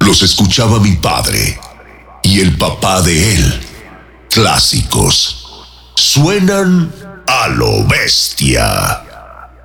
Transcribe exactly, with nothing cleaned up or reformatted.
Los escuchaba mi padre y el papá de él. Clásicos. Suenan a lo bestia.